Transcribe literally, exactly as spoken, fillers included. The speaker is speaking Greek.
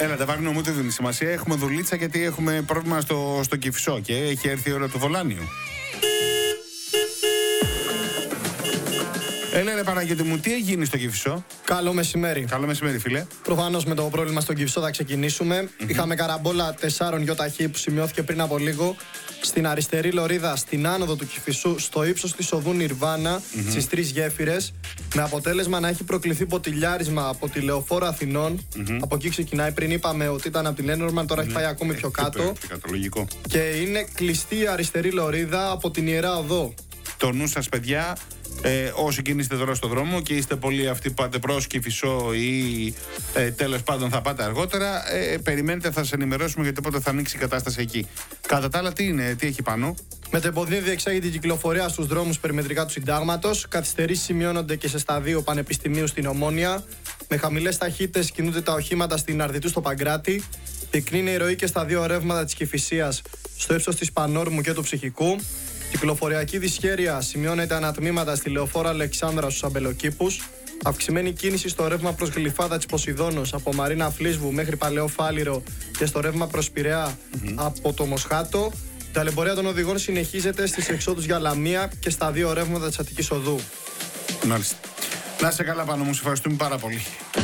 Έλα, Βάγνο, μου τη δίνει σημασία. Έχουμε δουλίτσα γιατί έχουμε πρόβλημα στο, στο Κηφισό και έχει έρθει η ώρα του Βολάνιου. Έλα, ρε Παναγιώτη μου, τι έχει γίνει στο Κηφισό? Καλό μεσημέρι. Καλό μεσημέρι, φίλε. Προφανώς με το πρόβλημα στον Κηφισό θα ξεκινήσουμε. Mm-hmm. Είχαμε καραμπόλα τεσσάρων γιοταχή που σημειώθηκε πριν από λίγο στην αριστερή λωρίδα, στην άνοδο του Κηφισού, στο ύψος της οδού Νιρβάνα, mm-hmm. στις τρεις γέφυρες. Με αποτέλεσμα να έχει προκληθεί ποτηλιάρισμα από τη Λεωφόρο Αθηνών. Mm-hmm. Από εκεί ξεκινάει. Πριν είπαμε ότι ήταν από την Ένορμαν, τώρα mm-hmm. έχει πάει ακόμη πιο κάτω. Λογικό. Και είναι κλειστή η αριστερή λωρίδα από την Ιερά Οδό. Το νου σας, παιδιά. Ε, όσοι κινείστε τώρα στο δρόμο και είστε πολλοί αυτοί που πάτε προς Κηφισό ή ε, τέλος πάντων θα πάτε αργότερα, ε, περιμένετε, θα σας ενημερώσουμε γιατί πότε θα ανοίξει η κατάσταση εκεί. Κατά τα άλλα, τι είναι, τι έχει πάνω? Μετεποδήν διεξάγει την κυκλοφορία στους δρόμους περιμετρικά του Συντάγματος. Καθυστερήσεις σημειώνονται και σε σταδίο Πανεπιστημίου στην Ομόνια. Με χαμηλές ταχύτητες κινούνται τα οχήματα στην Αρδιτού στο Παγκράτη. Πυκνή είναι η ροή και στα δύο ρεύματα της Κηφισίας στο ύψος της Πανόρμου και του Ψυχικού. Κυκλοφοριακή δυσχέρεια σημειώνεται ανατμήματα στη Λεωφόρο Αλεξάνδρα στους Αμπελοκήπους. Αυξημένη κίνηση στο ρεύμα προς Γλυφάδα της Ποσειδώνος από Μαρίνα Φλίσβου μέχρι Παλαιό Φάληρο και στο ρεύμα προς Πειραιά mm-hmm. από το Μοσχάτο. Η ταλαιπωρία των οδηγών συνεχίζεται στις εξόδους για Λαμία και στα δύο ρεύματα της Αττικής Οδού. Μάλιστα. Να είσαι καλά, πάνω μου, σε ευχαριστούμε πάρα πολύ.